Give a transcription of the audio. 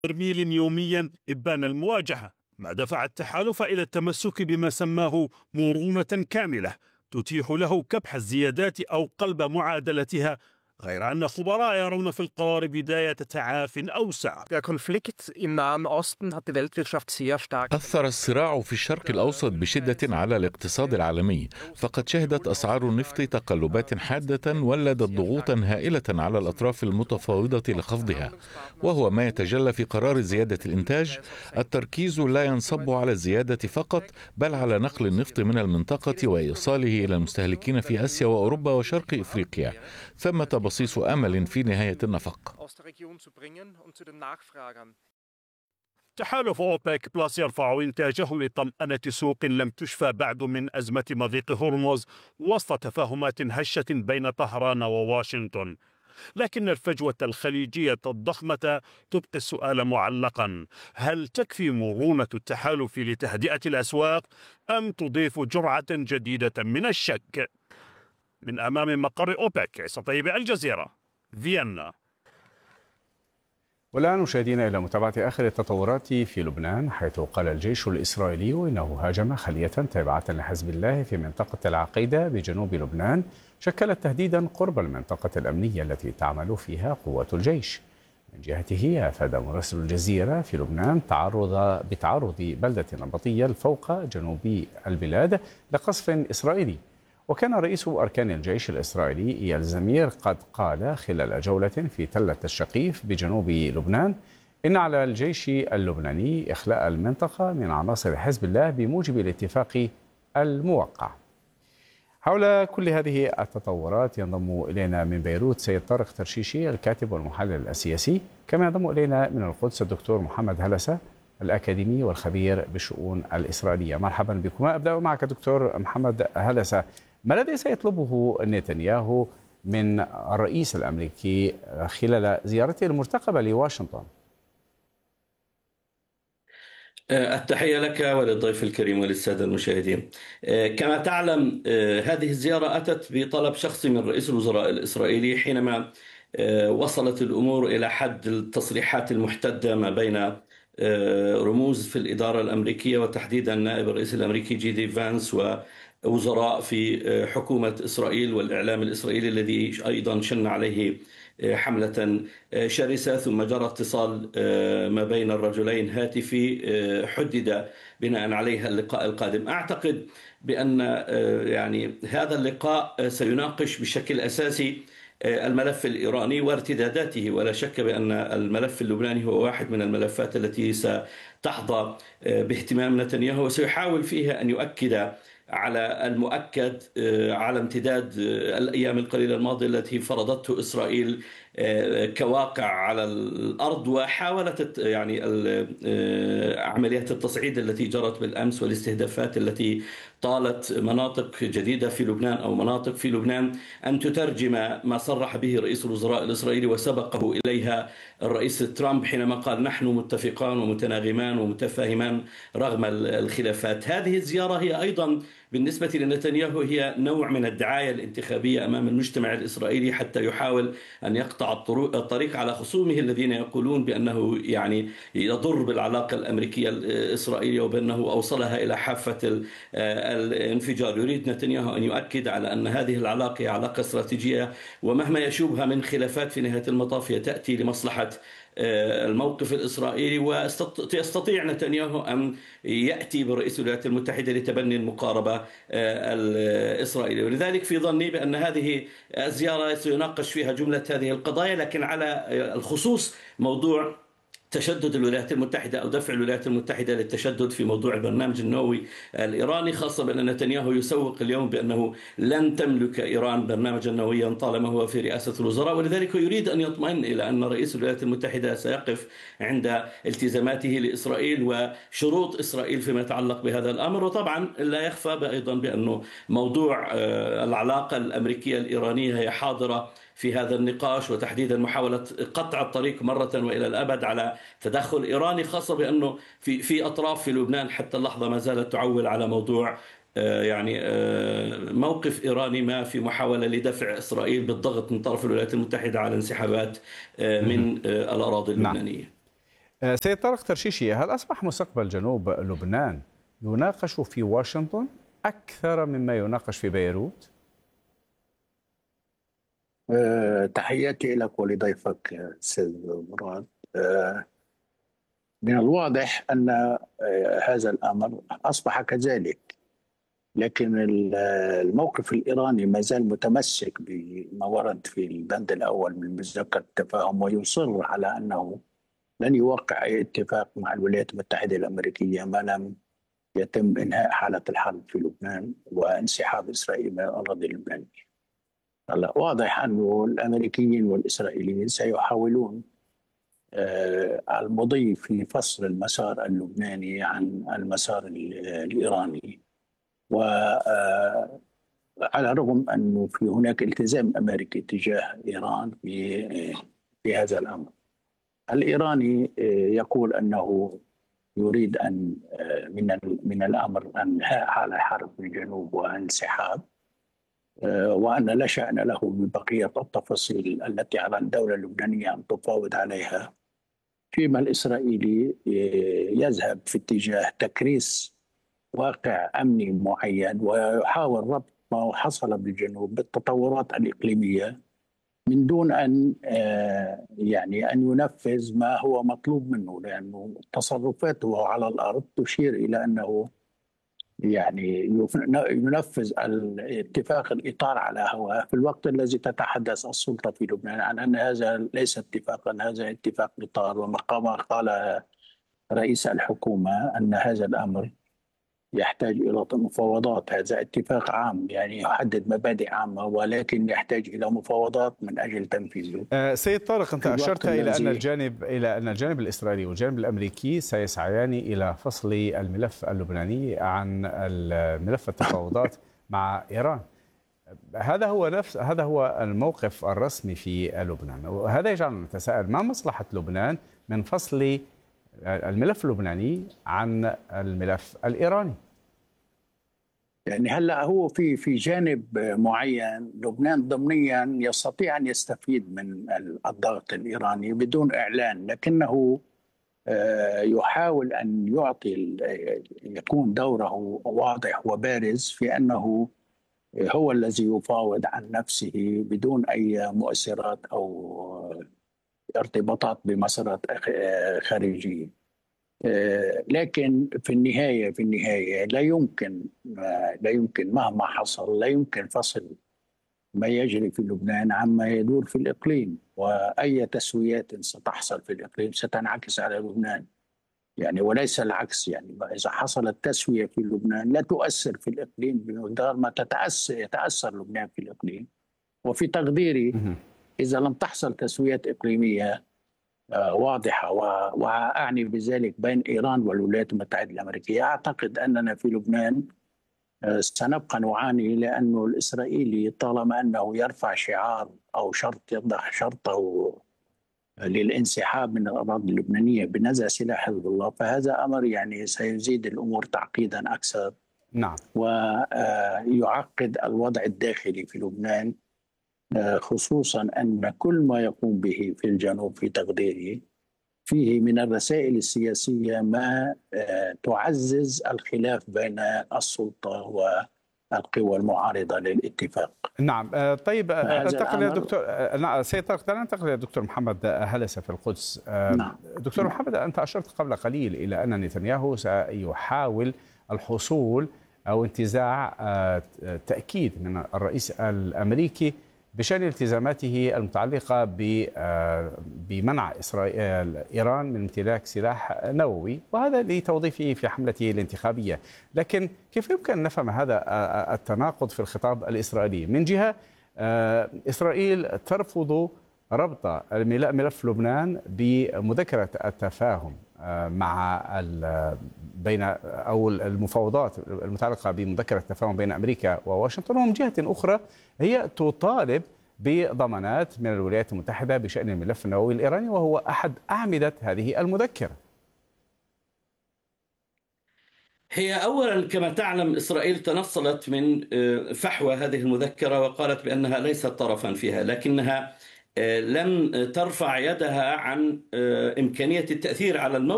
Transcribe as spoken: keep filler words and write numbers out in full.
برميل يوميا إبان المواجهة، ما دفع التحالف إلى التمسك بما سماه مرونة كاملة تتيح له كبح الزيادات أو قلب معادلتها، غير أن خبراء يرون في القرار بداية تعاف أوسع. أثر الصراع في الشرق الأوسط بشدة على الاقتصاد العالمي، فقد شهدت أسعار النفط تقلبات حادة ولدت ضغوطا هائلة على الأطراف المتفاوضة لخفضها، وهو ما يتجلى في قرار زيادة الإنتاج. التركيز لا ينصب على الزيادة فقط، بل على نقل النفط من المنطقة وإيصاله إلى المستهلكين في آسيا وأوروبا وشرق إفريقيا. ثمة بصيص أمل في نهاية النفق. تحالف أوبك بلس يرفع إنتاجه لطمأنة سوق لم تشفى بعد من أزمة مضيق هرمز وسط تفاهمات هشة بين طهران وواشنطن، لكن الفجوة الخليجية الضخمة تبقي السؤال معلقا: هل تكفي مرونة التحالف لتهدئة الأسواق أم تضيف جرعة جديدة من الشك؟ من أمام مقر أوبك، عيسى طيب، الجزيرة، فيينا. والآن مشاهدينا إلى متابعة آخر التطورات في لبنان، حيث قال الجيش الإسرائيلي إنه هاجم خلية تابعة لحزب الله في منطقة العقيدة بجنوب لبنان شكلت تهديدا قرب المنطقة الأمنية التي تعمل فيها قوات الجيش. من جهته أفاد مراسل الجزيرة في لبنان تعرض بتعرض بلدة نبطية فوق جنوب البلاد لقصف إسرائيلي. وكان رئيس أركان الجيش الإسرائيلي إيال زمير قد قال خلال جولة في تلة الشقيف بجنوب لبنان إن على الجيش اللبناني إخلاء المنطقة من عناصر حزب الله بموجب الاتفاق الموقع. حول كل هذه التطورات ينضم إلينا من بيروت سيد طارق ترشيشي الكاتب والمحلل السياسي، كما ينضم إلينا من القدس الدكتور محمد هلسة الأكاديمي والخبير بالشؤون الإسرائيلية. مرحبا بكم. أبدأ معك دكتور محمد هلسة، ما الذي سيطلبه نتنياهو من الرئيس الأمريكي خلال زيارته المرتقبة لواشنطن؟ التحية لك وللضيف الكريم وللسادة المشاهدين. كما تعلم هذه الزيارة أتت بطلب شخصي من رئيس الوزراء الإسرائيلي حينما وصلت الأمور إلى حد التصريحات المحتدة ما بين رموز في الإدارة الأمريكية وتحديدا نائب الرئيس الأمريكي جي دي فانس ووزراء في حكومة إسرائيل والإعلام الإسرائيلي الذي أيضا شن عليه حملة شرسة، ثم جرى اتصال ما بين الرجلين هاتفي حدد بناء عليها اللقاء القادم. أعتقد بأن يعني هذا اللقاء سيناقش بشكل أساسي الملف الإيراني وارتداداته، ولا شك بأن الملف اللبناني هو واحد من الملفات التي ستحظى باهتمام نتنياهو، وسيحاول فيها أن يؤكد على المؤكد على امتداد الأيام القليلة الماضية التي فرضته إسرائيل كواقع على الأرض، وحاولت يعني عمليات التصعيد التي جرت بالأمس والاستهدافات التي طالت مناطق جديدة في لبنان أو مناطق في لبنان أن تترجم ما صرح به رئيس الوزراء الإسرائيلي وسبقه إليها الرئيس ترامب حينما قال نحن متفقان ومتناغمان ومتفاهمان رغم الخلافات. هذه الزيارة هي أيضا بالنسبة لنتنياهو هي نوع من الدعاية الانتخابية أمام المجتمع الإسرائيلي حتى يحاول أن يقطع الطريق على خصومه الذين يقولون بأنه يعني يضر بالعلاقة الأمريكية الإسرائيلية وبأنه أوصلها إلى حافة الانفجار. يريد نتنياهو أن يؤكد على أن هذه العلاقة هي علاقة استراتيجية، ومهما يشوبها من خلافات في نهاية المطاف تأتي لمصلحة الموقف الإسرائيلي، ويستطيع نتنياهو أن يأتي برئيس الولايات المتحدة لتبني المقاربة الإسرائيلية. ولذلك في ظني بأن هذه الزيارة سيناقش فيها جملة هذه القضايا، لكن على الخصوص موضوع تشدد الولايات المتحدة أو دفع الولايات المتحدة للتشدد في موضوع البرنامج النووي الإيراني، خاصة بأن نتنياهو يسوق اليوم بأنه لن تملك إيران برنامجا نوويا طالما هو في رئاسة الوزراء، ولذلك يريد أن يطمئن إلى أن رئيس الولايات المتحدة سيقف عند التزاماته لإسرائيل وشروط إسرائيل فيما يتعلق بهذا الأمر. وطبعا لا يخفى أيضا بأنه موضوع العلاقة الأمريكية الإيرانية هي حاضرة في هذا النقاش، وتحديدا محاولة قطع الطريق مرة وإلى الأبد على تدخل إيراني، خاصة بأنه في في أطراف في لبنان حتى اللحظة ما زالت تعول على موضوع يعني موقف إيراني ما في محاولة لدفع إسرائيل بالضغط من طرف الولايات المتحدة على انسحابات من الأراضي اللبنانية. سيد طارق ترشيشي، هل أصبح مستقبل جنوب لبنان يناقش في واشنطن أكثر مما يناقش في بيروت؟ أه تحياتي لك ولضيفك أستاذ مراد. أه من الواضح أن أه هذا الأمر أصبح كذلك، لكن الموقف الإيراني ما زال متمسك بما ورد في البند الأول من مذكرة التفاهم، ويصر على أنه لن يوقع أي اتفاق مع الولايات المتحدة الأمريكية ما لم يتم إنهاء حالة الحرب في لبنان وانسحاب إسرائيل من الأراضي اللبنانية. هلا واضح أنه الأمريكيين والإسرائيليين سيحاولون المضي في فصل المسار اللبناني عن المسار الإيراني، وعلى الرغم أنه في هناك التزام أمريكي تجاه إيران في في هذا الأمر. الإيراني يقول أنه يريد أن من من الأمر أنهاء حالة حرب في الجنوب وانسحاب، وأن لا شأن له ببقية التفاصيل التي على الدولة اللبنانية أن تفاوض عليها، فيما الإسرائيلي يذهب في اتجاه تكريس واقع أمني معين ويحاول ربط ما حصل بالجنوب بالتطورات الإقليمية من دون أن يعني أن ينفذ ما هو مطلوب منه، لأنه تصرفاته على الأرض تشير إلى أنه يعني ينفذ الاتفاق الإطار على هواه في الوقت الذي تتحدث السلطة في لبنان عن أن هذا ليس اتفاقا، هذا اتفاق إطار. ومقام قال رئيس الحكومة أن هذا الأمر يحتاج إلى مفاوضات، هذا اتفاق عام يعني يحدد مبادئ عامة ولكن يحتاج إلى مفاوضات من أجل تنفيذه. أه سيد طارق، أنت أشرت إلى أن الجانب إلى أن الجانب الإسرائيلي والجانب الأمريكي سيسعيان إلى فصل الملف اللبناني عن الملف التفاوضات مع إيران. هذا هو نفس هذا هو الموقف الرسمي في لبنان، وهذا يجعلنا نتساءل ما مصلحة لبنان من فصل الملف اللبناني عن الملف الإيراني؟ يعني هلا هو في في جانب معين لبنان ضمنيا يستطيع ان يستفيد من الضغط الإيراني بدون اعلان، لكنه يحاول ان يعطي يكون دوره واضح وبارز في انه هو الذي يفاوض عن نفسه بدون اي مؤثرات او ارتباطات بمسارات خارجية. لكن في النهاية في النهاية لا يمكن لا يمكن مهما حصل لا يمكن فصل ما يجري في لبنان عما يدور في الإقليم، وأي تسويات ستحصل في الإقليم ستنعكس على لبنان يعني وليس العكس. يعني إذا حصلت تسوية في لبنان لا تؤثر في الإقليم بمقدار ما تتأثر يتأثر لبنان في الإقليم. وفي تقديري إذا لم تحصل تسويات إقليمية واضحة وأعني بذلك بين إيران والولايات المتحدة الأمريكية، أعتقد أننا في لبنان سنبقى نعاني، لأنه الإسرائيلي طالما أنه يرفع شعار أو شرط يضع شرطه للانسحاب من الأراضي اللبنانية بنزع سلاح حزب الله، فهذا أمر يعني سيزيد الأمور تعقيدا أكثر. نعم. ويعقد الوضع الداخلي في لبنان، خصوصا أن كل ما يقوم به في الجنوب في تقديري فيه من الرسائل السياسية ما تعزز الخلاف بين السلطة والقوى المعارضة للاتفاق. نعم. طيب انتقل يا دكتور نعم سيد طارق، ننتقل يا دكتور محمد هلسة في القدس. نعم. دكتور نعم. محمد، أنت أشرت قبل قليل إلى أن نتنياهو سيحاول الحصول أو انتزاع تأكيد من الرئيس الأمريكي بشأن التزاماته المتعلقة بمنع إسرائيل إيران من امتلاك سلاح نووي، وهذا لتوظيفه في حملته الانتخابية. لكن كيف يمكن أن نفهم هذا التناقض في الخطاب الإسرائيلي؟ من جهة إسرائيل ترفض ربط ملف لبنان بمذكرة التفاهم مع بين أو المفاوضات المتعلقة بمذكرة التفاهم بين أمريكا وواشنطن، ومن جهة أخرى هي تطالب بضمانات من الولايات المتحدة بشأن الملف النووي الإيراني، وهو أحد أعمدة هذه المذكرة. هي أولا كما تعلم إسرائيل تنصلت من فحوى هذه المذكرة وقالت بأنها ليست طرفا فيها، لكنها لم ترفع يدها عن إمكانية التأثير على الموقف